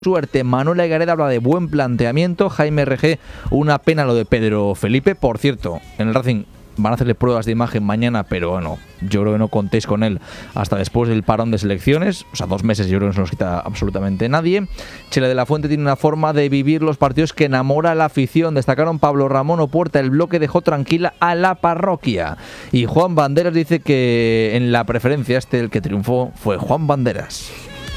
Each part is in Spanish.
suerte. Manuel Gareda habla de buen planteamiento. Jaime RG, una pena lo de Pedro Felipe. Por cierto, en el Racing van a hacerle pruebas de imagen mañana, pero bueno, yo creo que no contéis con él hasta después del parón de selecciones. O sea, 2 meses yo creo que no se nos quita absolutamente nadie. Chele de la Fuente tiene una forma de vivir los partidos que enamora a la afición. Destacaron Pablo Ramón Opuerta, el bloque dejó tranquila a la parroquia. Y Juan Banderas dice que en la preferencia el que triunfó fue Juan Banderas.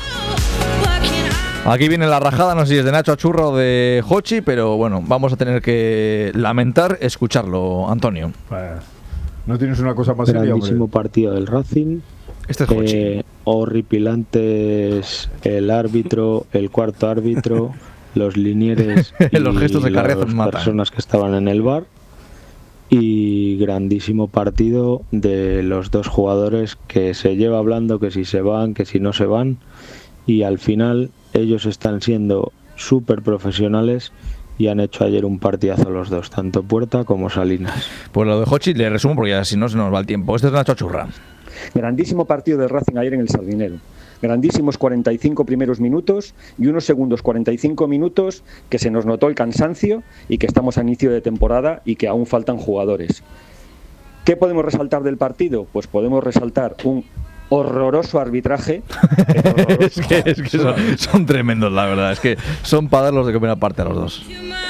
Aquí viene la rajada, no sé si es de Nacho Achurra o de Hochi, pero bueno, vamos a tener que lamentar escucharlo, Antonio. No tienes una cosa más seria, hombre. Grandísimo partido del Racing. Este es Hochi. Horripilantes el árbitro, el cuarto árbitro, los linieres y los gestos de Carriazo las matan. Personas que estaban en el bar. Y grandísimo partido de los dos jugadores que se lleva hablando que si se van, que si no se van. Y al final ellos están siendo súper profesionales y han hecho ayer un partidazo los dos, tanto Puerta como Salinas. Pues lo de Hochi le resumo porque ya si no se nos va el tiempo. Este es Nacho Achurra. Grandísimo partido del Racing ayer en el Sardinero. Grandísimos 45 primeros minutos y unos segundos 45 minutos que se nos notó el cansancio y que estamos a inicio de temporada y que aún faltan jugadores. ¿Qué podemos resaltar del partido? Pues podemos resaltar un horroroso arbitraje. es que son tremendos, la verdad. Es que son para darlos de comer aparte a los dos.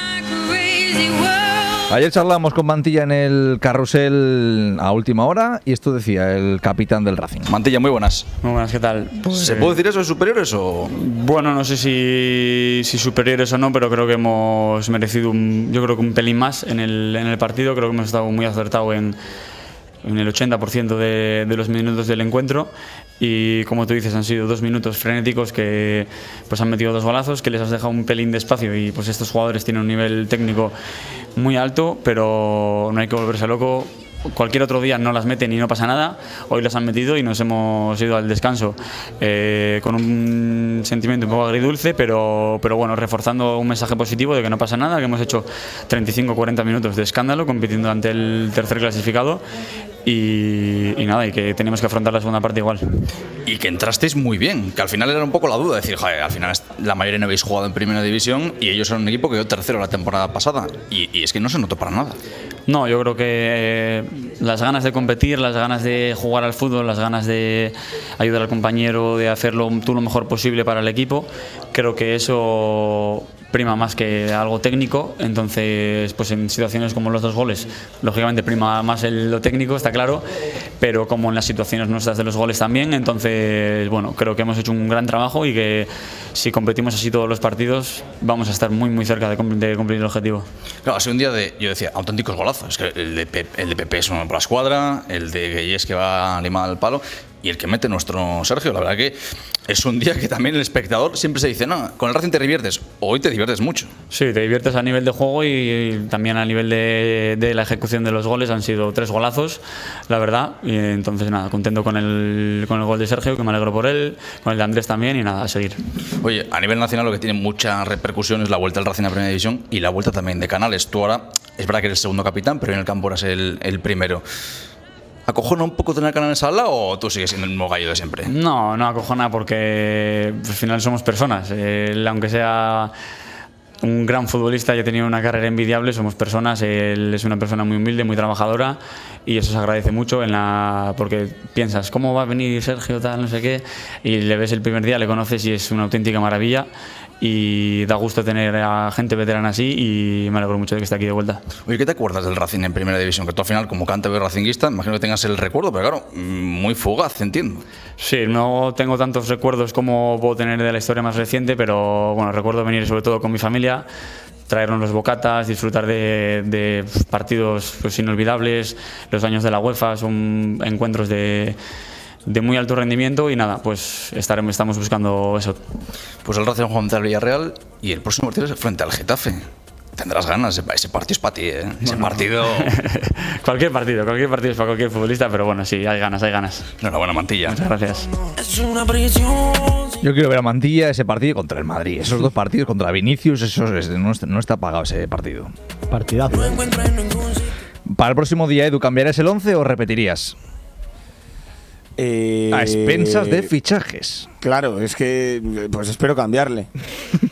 Ayer charlamos con Mantilla en el carrusel a última hora y esto decía el capitán del Racing. Mantilla, muy buenas. Muy buenas, ¿qué tal? Pues, ¿Se puede decir eso de superiores o...? Bueno, no sé si superiores o no, pero creo que hemos merecido yo creo que un pelín más en el partido. Creo que hemos estado muy acertados en el 80% de los minutos del encuentro y como tú dices han sido 2 minutos frenéticos que pues han metido 2 golazos que les has dejado un pelín de espacio y pues estos jugadores tienen un nivel técnico muy alto, pero no hay que volverse loco. Cualquier otro día no las meten y no pasa nada. Hoy las han metido y nos hemos ido al descanso con un sentimiento un poco agridulce, pero bueno, reforzando un mensaje positivo de que no pasa nada, que hemos hecho 35-40 minutos de escándalo compitiendo ante el tercer clasificado y nada, y que tenemos que afrontar la segunda parte igual. Y que entrasteis muy bien, que al final era un poco la duda, decir, joder, al final la mayoría no habéis jugado en primera división y ellos eran un equipo que quedó tercero la temporada pasada y es que no se notó para nada. No, yo creo que las ganas de competir, las ganas de jugar al fútbol, las ganas de ayudar al compañero, de hacerlo tú lo mejor posible para el equipo, creo que eso prima más que algo técnico. Entonces pues en situaciones como los 2 goles lógicamente prima más lo técnico, está claro, pero como en las situaciones nuestras de los goles también. Entonces bueno, creo que hemos hecho un gran trabajo y que si competimos así todos los partidos vamos a estar muy muy cerca de cumplir el objetivo. Claro, ha sido un día yo decía, auténticos golazos. Es que el de Pepe es uno por la escuadra, el de Guillés que va limado al palo y el que mete nuestro Sergio. La verdad que es un día que también el espectador siempre se dice, no, con el Racing te diviertes. Hoy te diviertes mucho. Sí, te diviertes a nivel de juego y también a nivel de la ejecución de los goles. Han sido 3 golazos, la verdad. Y entonces nada, contento con el gol de Sergio, que me alegro por él, con el de Andrés también y nada, a seguir. Oye, a nivel nacional lo que tiene mucha repercusión es la vuelta del Racing a Primera División y la vuelta también de Canales. Tú ahora, es verdad que eres el segundo capitán, pero en el campo eras el primero. ¿Acojona un poco tener Canales al lado o tú sigues siendo el mismo gallo de siempre? No acojona porque al final somos personas. Aunque sea un gran futbolista y ha tenido una carrera envidiable, somos personas. Él es una persona muy humilde, muy trabajadora y eso se agradece mucho porque piensas, ¿cómo va a venir Sergio tal, no sé qué? Y le ves el primer día, le conoces y es una auténtica maravilla. Y da gusto tener a gente veterana así y me alegro mucho de que esté aquí de vuelta. Oye, ¿qué te acuerdas del Racing en Primera División? Que tú al final, como cántabro racinguista, imagino que tengas el recuerdo, pero claro, muy fugaz, entiendo. Sí, no tengo tantos recuerdos como puedo tener de la historia más reciente, pero bueno, recuerdo venir sobre todo con mi familia, traernos los bocatas, disfrutar de partidos pues, inolvidables. Los años de la UEFA son encuentros de muy alto rendimiento y nada, pues estamos buscando eso. Pues el Racing Juan del Villarreal y el próximo partido es frente al Getafe. Tendrás ganas, ese partido es para ti, ¿eh? Ese bueno, partido... cualquier partido es para cualquier futbolista, pero bueno, sí, hay ganas. Enhorabuena, Mantilla. Muchas gracias. Yo quiero ver a Mantilla ese partido contra el Madrid. Esos 2 partidos contra Vinicius, no está pagado ese partido. Partidazo. Para el próximo día, Edu, ¿cambiarías el 11 o repetirías? A expensas de fichajes. Claro, es que pues espero cambiarle.